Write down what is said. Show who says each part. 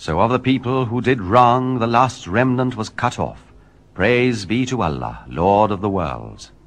Speaker 1: So of the people who did wrong, the last remnant was cut off. Praise be to Allah, Lord of the worlds.